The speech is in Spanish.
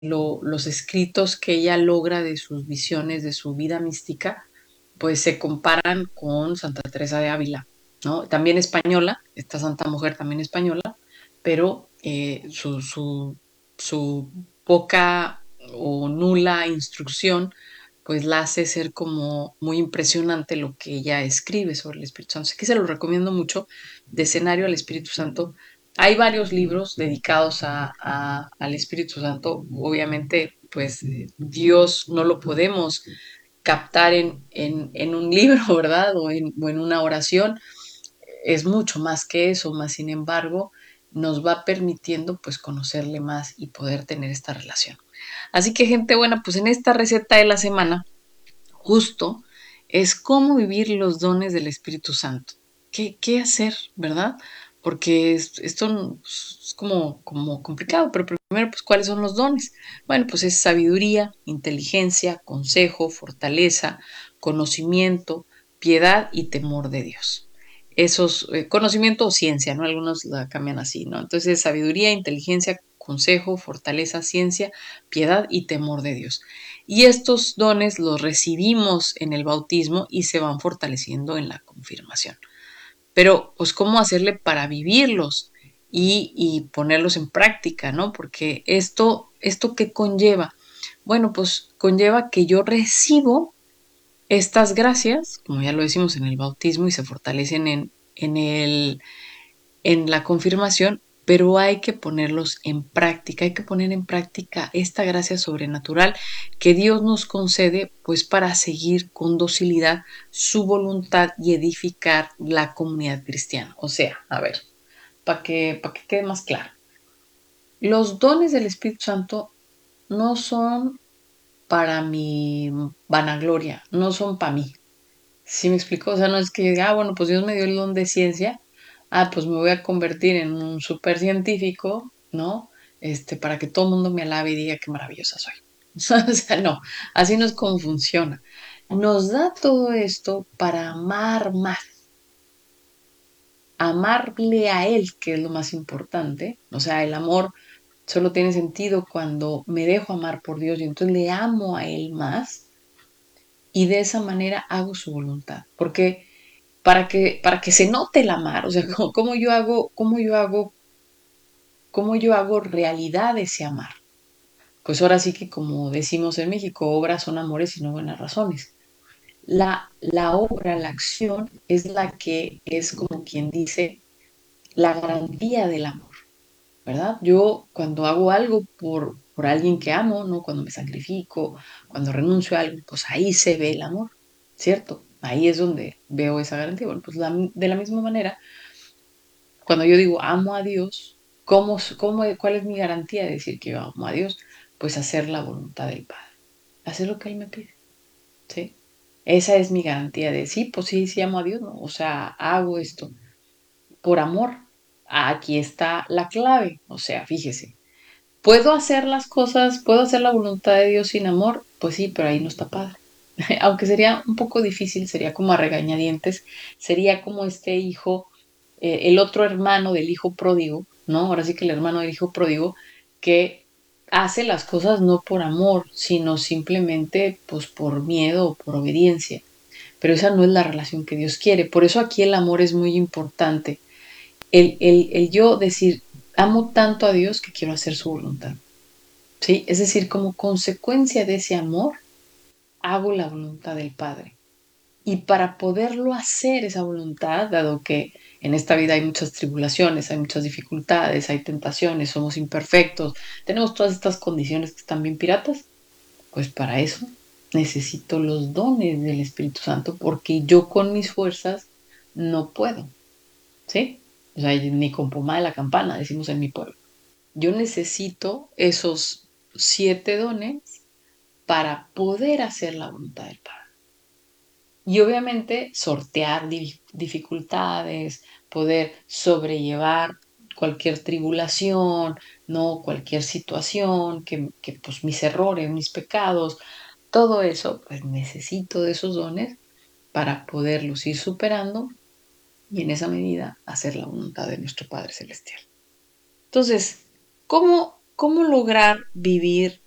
los escritos que ella logra de sus visiones, de su vida mística, pues se comparan con Santa Teresa de Ávila, ¿no? También española, esta santa mujer también española, pero su poca o nula instrucción pues la hace ser como muy impresionante lo que ella escribe sobre el Espíritu Santo. Así que se lo recomiendo mucho, de escenario al Espíritu Santo. Hay varios libros dedicados al Espíritu Santo. Obviamente, pues Dios no lo podemos captar en un libro, ¿verdad? O en una oración. Es mucho más que eso, más sin embargo, nos va permitiendo pues conocerle más y poder tener esta relación. Así que gente buena, pues en esta receta de la semana, justo es cómo vivir los dones del Espíritu Santo. ¿Qué hacer, verdad? Porque esto es como complicado, pero primero, pues, ¿cuáles son los dones? Bueno, pues es sabiduría, inteligencia, consejo, fortaleza, conocimiento, piedad y temor de Dios. Esos, conocimiento o ciencia, ¿no? Algunos la cambian así, ¿no? Entonces, sabiduría, inteligencia, consejo, fortaleza, ciencia, piedad y temor de Dios. Y estos dones los recibimos en el bautismo y se van fortaleciendo en la confirmación. Pero, pues, ¿cómo hacerle para vivirlos y ponerlos en práctica, ¿no? Porque esto ¿qué conlleva? Bueno, pues conlleva que yo recibo estas gracias, como ya lo decimos en el bautismo, y se fortalecen en la confirmación, pero hay que ponerlos en práctica, hay que poner en práctica esta gracia sobrenatural que Dios nos concede, pues para seguir con docilidad su voluntad y edificar la comunidad cristiana. O sea, a ver, para que quede más claro, los dones del Espíritu Santo no son para mi vanagloria, no son para mí. ¿Sí me explico? O sea, no es que diga, bueno, pues Dios me dio el don de ciencia, pues me voy a convertir en un super científico, ¿no? Para que todo el mundo me alabe y diga qué maravillosa soy. O sea, no, así no es como funciona. Nos da todo esto para amar más, amarle a Él, que es lo más importante. O sea, el amor solo tiene sentido cuando me dejo amar por Dios y entonces le amo a Él más y de esa manera hago su voluntad. Porque para que se note el amar, o sea, cómo yo hago realidad ese amar. Pues ahora sí que como decimos en México, obras son amores y no buenas razones. La obra, la acción es la que es como quien dice la garantía del amor, ¿verdad? Yo cuando hago algo por alguien que amo, ¿no? Cuando me sacrifico, cuando renuncio a algo, pues ahí se ve el amor, ¿cierto? Ahí es donde veo esa garantía. Bueno, pues de la misma manera, cuando yo digo amo a Dios, cuál es mi garantía de decir que yo amo a Dios? Pues hacer la voluntad del Padre, hacer lo que Él me pide, ¿sí? Esa es mi garantía de sí, pues sí, sí amo a Dios, ¿no? O sea, hago esto por amor. Aquí está la clave, o sea, fíjese. ¿Puedo hacer las cosas, puedo hacer la voluntad de Dios sin amor? Pues sí, pero ahí no está padre. Aunque sería un poco difícil, sería como a regañadientes, sería como este hijo, el otro hermano del hijo pródigo, ¿no? Ahora sí que el hermano del hijo pródigo, que hace las cosas no por amor, sino simplemente pues por miedo o por obediencia. Pero esa no es la relación que Dios quiere. Por eso aquí el amor es muy importante. El yo decir, amo tanto a Dios que quiero hacer su voluntad. ¿Sí? Es decir, como consecuencia de ese amor, hago la voluntad del Padre. Y para poderlo hacer esa voluntad, dado que en esta vida hay muchas tribulaciones, hay muchas dificultades, hay tentaciones, somos imperfectos, tenemos todas estas condiciones que están bien piratas, pues para eso necesito los dones del Espíritu Santo porque yo con mis fuerzas no puedo, ¿sí? O sea, ni con pomada de la campana, decimos en mi pueblo. Yo necesito esos 7 dones para poder hacer la voluntad del Padre. Y obviamente sortear dificultades, poder sobrellevar cualquier tribulación, no cualquier situación, que pues mis errores, mis pecados, todo eso, pues necesito de esos dones para poderlos ir superando y en esa medida hacer la voluntad de nuestro Padre Celestial. Entonces, ¿cómo lograr vivir